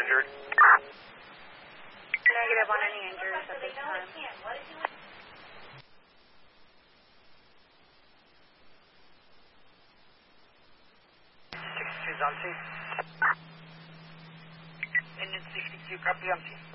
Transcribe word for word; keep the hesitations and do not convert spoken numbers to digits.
injured? Negative on any injuries at this time. sixty-two's on scene. Engine sixty-two, copy on scene.